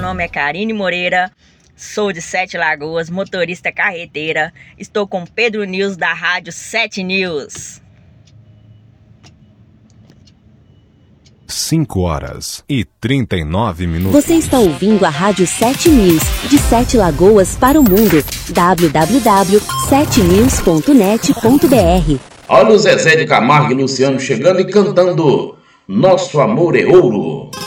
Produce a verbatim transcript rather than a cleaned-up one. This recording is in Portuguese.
nome é Karine Moreira, sou de Sete Lagoas, motorista carreteira. Estou com Pedro News da Rádio Sete News. cinco horas e trinta e nove minutos. Você está ouvindo a Rádio Sete News, de Sete Lagoas para o mundo. w w w ponto sete news ponto net ponto b r. Olha o Zezé de Camargo e Luciano chegando e cantando Nosso Amor é Ouro.